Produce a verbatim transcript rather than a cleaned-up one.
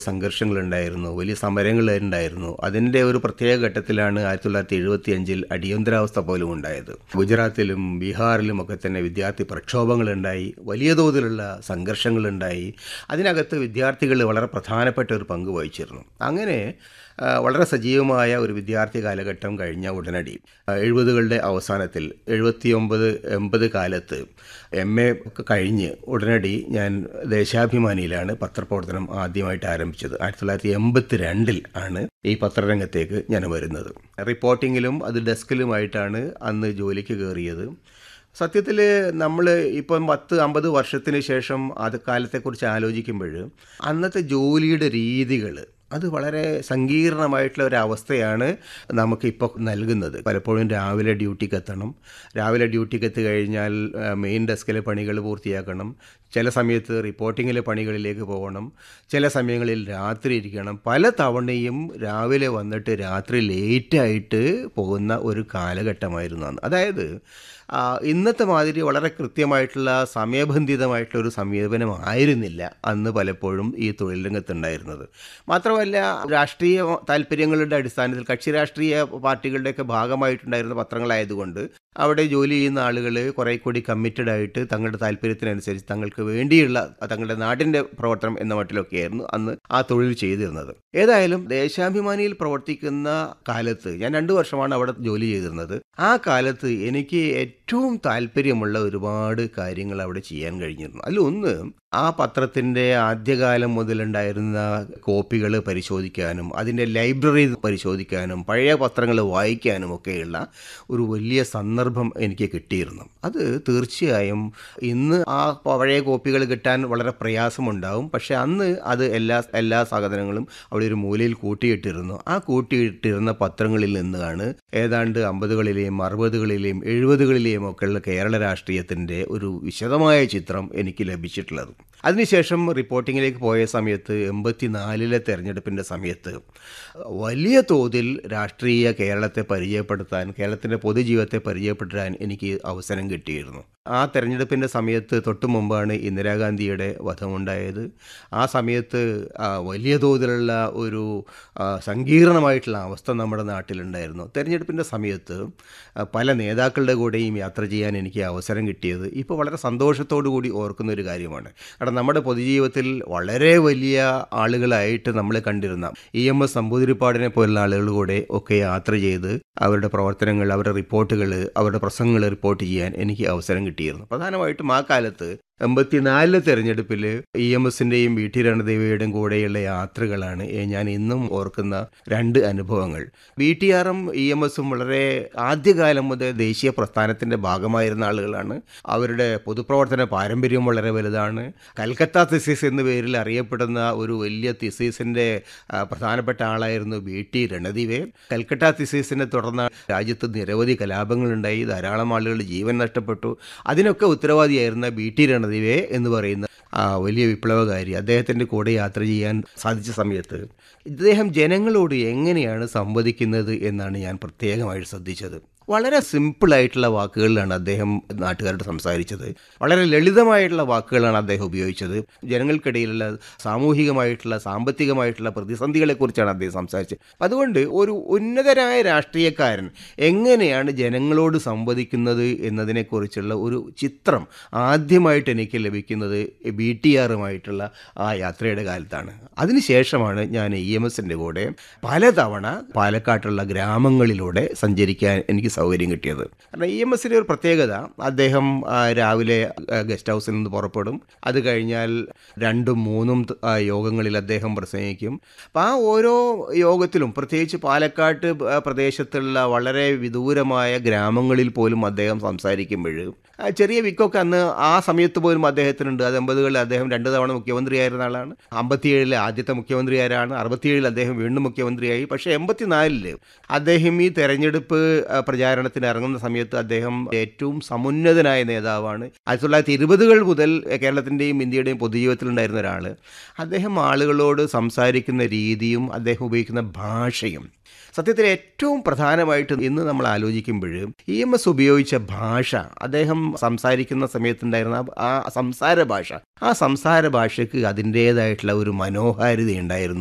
സംഘർഷങ്ങളുണ്ടായിരുന്നു, വലിയ സമരങ്ങളുണ്ടായിരുന്നു. അതിൻ്റെ ഒരു പ്രത്യേക ഘട്ടത്തിലാണ് ആയിരത്തി തൊള്ളായിരത്തി എഴുപത്തി അഞ്ചിൽ അടിയന്തരാവസ്ഥ പോലും ഉണ്ടായത്. ഗുജറാത്തിലും ബീഹാറിലും ഒക്കെ തന്നെ വിദ്യാർത്ഥി പ്രക്ഷോഭങ്ങളുണ്ടായി, വലിയ തോതിലുള്ള സംഘർഷങ്ങളുണ്ടായി. അതിനകത്ത് വിദ്യാർത്ഥികൾ വളരെ പ്രധാനപ്പെട്ട ഒരു പങ്ക് വഹിച്ചിരുന്നു. അങ്ങനെ വളരെ സജീവമായ ഒരു വിദ്യാർത്ഥി കാലഘട്ടം കഴിഞ്ഞ ഉടനടി എഴുപതുകളുടെ അവസാനത്തിൽ എഴുപത്തിയൊമ്പത് എൺപത് കാലത്ത് എം എ ഒക്കെ കഴിഞ്ഞ് ഉടനടി ഞാൻ ദേശാഭിമാനിയിലാണ് പത്രപ്രവർത്തനം ആദ്യമായിട്ട് ആരംഭിച്ചത്. ആയിരത്തി തൊള്ളായിരത്തി എൺപത്തി രണ്ടിൽ ആണ് ഈ പത്രരംഗത്തേക്ക് ഞാൻ വരുന്നത്. റിപ്പോർട്ടിങ്ങിലും അത് ഡെസ്കിലുമായിട്ടാണ് അന്ന് ജോലിക്ക് കയറിയത്. സത്യത്തിൽ നമ്മൾ ഇപ്പം പത്ത് അമ്പത് വർഷത്തിന് ശേഷം അത് കാലത്തെക്കുറിച്ച് ആലോചിക്കുമ്പോൾ അന്നത്തെ ജോലിയുടെ രീതികൾ അത് വളരെ സങ്കീർണമായിട്ടുള്ള ഒരവസ്ഥയാണ് നമുക്കിപ്പോൾ നൽകുന്നത്. പലപ്പോഴും രാവിലെ ഡ്യൂട്ടിക്ക് എത്തണം, രാവിലെ ഡ്യൂട്ടിക്ക് എത്തി കഴിഞ്ഞാൽ മെയിൻ ഡെസ്കിലെ പണികൾ പൂർത്തിയാക്കണം, ചില സമയത്ത് റിപ്പോർട്ടിങ്ങിലെ പണികളിലേക്ക് പോകണം, ചില സമയങ്ങളിൽ രാത്രി ഇരിക്കണം. പല തവണയും രാവിലെ വന്നിട്ട് രാത്രി ലേറ്റായിട്ട് പോകുന്ന ഒരു കാലഘട്ടമായിരുന്നു അന്ന്. അതായത് ഇന്നത്തെ മാതിരി വളരെ കൃത്യമായിട്ടുള്ള സമയബന്ധിതമായിട്ടുള്ള ഒരു സമീപനമായിരുന്നില്ല അന്ന് പലപ്പോഴും ഈ തൊഴിൽ രംഗത്തുണ്ടായിരുന്നത്. മാത്രമല്ല, രാഷ്ട്രീയ താല്പര്യങ്ങളുടെ അടിസ്ഥാനത്തിൽ കക്ഷി രാഷ്ട്രീയ പാർട്ടികളുടെയൊക്കെ ഭാഗമായിട്ടുണ്ടായിരുന്ന പത്രങ്ങളായതുകൊണ്ട് അവിടെ ജോലി ചെയ്യുന്ന ആളുകൾ കുറേ കൂടി കമ്മിറ്റഡ് ആയിട്ട് തങ്ങളുടെ താല്പര്യത്തിനനുസരിച്ച് തങ്ങൾക്ക് വേണ്ടിയുള്ള തങ്ങളുടെ നാടിൻ്റെ പ്രവർത്തനം എന്ന മട്ടിലൊക്കെയായിരുന്നു അന്ന് ആ തൊഴിൽ ചെയ്തിരുന്നത്. ഏതായാലും ദേശാഭിമാനിയിൽ പ്രവർത്തിക്കുന്ന കാലത്ത് ഞാൻ രണ്ടു വർഷമാണ് അവിടെ ജോലി ചെയ്തിരുന്നത്. ആ കാലത്ത് എനിക്ക് ഏറ്റവും താല്പര്യമുള്ള ഒരുപാട് കാര്യങ്ങൾ അവിടെ ചെയ്യാൻ കഴിഞ്ഞിരുന്നു. അതിലൊന്ന്, ആ പത്രത്തിൻ്റെ ആദ്യകാലം മുതലുണ്ടായിരുന്ന കോപ്പികൾ പരിശോധിക്കാനും അതിൻ്റെ ലൈബ്രറി പരിശോധിക്കാനും പഴയ പത്രങ്ങൾ വായിക്കാനും ഒക്കെയുള്ള ഒരു വലിയ സന്ദർഭം എനിക്ക് കിട്ടിയിരുന്നു. അത് തീർച്ചയായും ഇന്ന് ആ പഴയ കോപ്പികൾ കിട്ടാൻ വളരെ പ്രയാസമുണ്ടാവും. പക്ഷേ അന്ന് അത് എല്ലാ എല്ലാ സാധനങ്ങളും അവിടെ ഒരു മൂലയിൽ കൂട്ടിയിട്ടിരുന്നു. ആ കൂട്ടിയിട്ടിരുന്ന പത്രങ്ങളിൽ നിന്നാണ് ഏതാണ്ട് അമ്പതുകളിലെയും അറുപതുകളിലെയും എഴുപതുകളിലെയും ഒക്കെയുള്ള കേരള രാഷ്ട്രീയത്തിൻ്റെ ഒരു വിശദമായ ചിത്രം എനിക്ക് ലഭിച്ചിട്ടുള്ളത്. അതിനുശേഷം റിപ്പോർട്ടിങ്ങിലേക്ക് പോയ സമയത്ത് എൺപത്തിനാലിലെ തെരഞ്ഞെടുപ്പിൻ്റെ സമയത്ത് വലിയ തോതിൽ രാഷ്ട്രീയ കേരളത്തെ പരിചയപ്പെടുത്താൻ, കേരളത്തിൻ്റെ പൊതുജീവിതത്തെ പരിചയപ്പെടുത്താൻ എനിക്ക് അവസരം കിട്ടിയിരുന്നു. ആ തെരഞ്ഞെടുപ്പിൻ്റെ സമയത്ത് തൊട്ടു മുമ്പാണ് ഇന്ദിരാഗാന്ധിയുടെ വധമുണ്ടായത്. ആ സമയത്ത് വലിയ തോതിലുള്ള ഒരു സങ്കീർണമായിട്ടുള്ള അവസ്ഥ നമ്മുടെ നാട്ടിലുണ്ടായിരുന്നു. തെരഞ്ഞെടുപ്പിൻ്റെ സമയത്ത് പല നേതാക്കളുടെ കൂടെയും യാത്ര ചെയ്യാൻ എനിക്ക് അവസരം കിട്ടിയത് ഇപ്പോൾ വളരെ സന്തോഷത്തോടു കൂടി ഓർക്കുന്ന ഒരു കാര്യമാണ്. കാരണം നമ്മുടെ പൊതുജീവിതത്തിൽ വളരെ വലിയ ആളുകളായിട്ട് നമ്മൾ കണ്ടിരുന്ന ഇ എം എസ് നമ്പൂതിരിപ്പാടിനെ പോലുള്ള ആളുകൾ കൂടെ ഒക്കെ യാത്ര ചെയ്ത് അവരുടെ പ്രവർത്തനങ്ങൾ, അവരുടെ റിപ്പോർട്ടുകൾ, അവരുടെ പ്രസംഗങ്ങൾ റിപ്പോർട്ട് ചെയ്യാൻ എനിക്ക് അവസരം കിട്ടിയിരുന്നു. പ്രധാനമായിട്ടും ആ കാലത്ത് എൺപത്തിനാലിലെ തെരഞ്ഞെടുപ്പിൽ ഇ എം എസിൻ്റെയും വി ടി രണദേവിയുടെയും കൂടെയുള്ള യാത്രകളാണ് ഞാൻ ഇന്നും ഓർക്കുന്ന രണ്ട് അനുഭവങ്ങൾ. വി ടി ആറും ഇ എം എസും വളരെ ആദ്യകാലം മുതൽ ദേശീയ പ്രസ്ഥാനത്തിൻ്റെ ഭാഗമായിരുന്ന ആളുകളാണ്. അവരുടെ പൊതുപ്രവർത്തന പാരമ്പര്യം വളരെ വലുതാണ്. കൽക്കത്ത തിസീസ് എന്ന പേരിൽ അറിയപ്പെടുന്ന ഒരു വലിയ തിസീസിൻ്റെ പ്രധാനപ്പെട്ട ആളായിരുന്നു വി ടി രണദിവേ. കൽക്കട്ട തിസീസിനെ തുടർന്ന് രാജ്യത്ത് നിരവധി കലാപങ്ങളുണ്ടായി, ധാരാളം ആളുകൾ ജീവൻ നഷ്ടപ്പെട്ടു. അതിനൊക്കെ ഉത്തരവാദിയായിരുന്ന വി ടി രണദിവേ എന്ന് പറയുന്ന വലിയ വിപ്ലവകാരി, അദ്ദേഹത്തിൻ്റെ കൂടെ യാത്ര ചെയ്യാൻ സാധിച്ച സമയത്ത് ഇദ്ദേഹം ജനങ്ങളോട് എങ്ങനെയാണ് സംവദിക്കുന്നത് എന്നാണ് ഞാൻ പ്രത്യേകമായിട്ട് ശ്രദ്ധിച്ചത്. വളരെ സിമ്പിളായിട്ടുള്ള വാക്കുകളിലാണ് അദ്ദേഹം നാട്ടുകാരോട് സംസാരിച്ചത്. വളരെ ലളിതമായിട്ടുള്ള വാക്കുകളാണ് അദ്ദേഹം ഉപയോഗിച്ചത്. ജനങ്ങൾക്കിടയിലുള്ള സാമൂഹികമായിട്ടുള്ള സാമ്പത്തികമായിട്ടുള്ള പ്രതിസന്ധികളെക്കുറിച്ചാണ് അദ്ദേഹം സംസാരിച്ചത്. അതുകൊണ്ട് ഒരു ഉന്നതരായ രാഷ്ട്രീയക്കാരൻ എങ്ങനെയാണ് ജനങ്ങളോട് സംവദിക്കുന്നത് എന്നതിനെക്കുറിച്ചുള്ള ഒരു ചിത്രം ആദ്യമായിട്ട് എനിക്ക് ലഭിക്കുന്നത് ബി ടി ആറുമായിട്ടുള്ള ആ യാത്രയുടെ കാലത്താണ്. അതിനുശേഷമാണ് ഞാൻ ഇ എം എസിൻ്റെ കൂടെ പലതവണ പാലക്കാട്ടുള്ള ഗ്രാമങ്ങളിലൂടെ സഞ്ചരിക്കാൻ എനിക്ക് സൗകര്യം കിട്ടിയത്. കാരണം ഇ എം എസിൻ്റെ ഒരു പ്രത്യേകത, അദ്ദേഹം രാവിലെ ഗസ്റ്റ് ഹൗസിൽ നിന്ന് പുറപ്പെടും. അത് കഴിഞ്ഞാൽ രണ്ടും മൂന്നും യോഗങ്ങളിൽ അദ്ദേഹം പ്രസംഗിക്കും. അപ്പോൾ ആ ഓരോ യോഗത്തിലും, പ്രത്യേകിച്ച് പാലക്കാട്ട് പ്രദേശത്തുള്ള വളരെ വിദൂരമായ ഗ്രാമങ്ങളിൽ പോലും അദ്ദേഹം സംസാരിക്കുമ്പോൾ ചെറിയ വിക്കൊക്കെ അന്ന് ആ സമയത്ത് പോലും അദ്ദേഹത്തിനുണ്ട്. അത് എൺപതുകളിൽ അദ്ദേഹം രണ്ട് തവണ മുഖ്യമന്ത്രിയായിരുന്ന ആളാണ്. അമ്പത്തിയേഴിലെ ആദ്യത്തെ മുഖ്യമന്ത്രിയാരാണ്. അറുപത്തിയേഴിൽ അദ്ദേഹം വീണ്ടും മുഖ്യമന്ത്രിയായി. പക്ഷേ എൺപത്തിനാലില് അദ്ദേഹം ഈ തെരഞ്ഞെടുപ്പ് പ്രചാരണ പ്രചാരണത്തിന് ഇറങ്ങുന്ന സമയത്ത് അദ്ദേഹം ഏറ്റവും സമുന്നതനായ നേതാവാണ്. ആയിരത്തി തൊള്ളായിരത്തി ഇരുപതുകൾ മുതൽ കേരളത്തിൻ്റെയും ഇന്ത്യയുടെയും പൊതുജീവിതത്തിലുണ്ടായിരുന്ന ഒരാൾ. അദ്ദേഹം ആളുകളോട് സംസാരിക്കുന്ന രീതിയും അദ്ദേഹം ഉപയോഗിക്കുന്ന ഭാഷയും സത്യത്തിൽ ഏറ്റവും പ്രധാനമായിട്ട് ഇന്ന് നമ്മൾ ആലോചിക്കുമ്പോൾ ഇ എം എസ് ഉപയോഗിച്ച ഭാഷ, അദ്ദേഹം സംസാരിക്കുന്ന സമയത്തുണ്ടായിരുന്ന ആ സംസാര ഭാഷ, ആ സംസാര ഭാഷയ്ക്ക് അതിൻ്റേതായിട്ടുള്ള ഒരു മനോഹാരിത ഉണ്ടായിരുന്നു.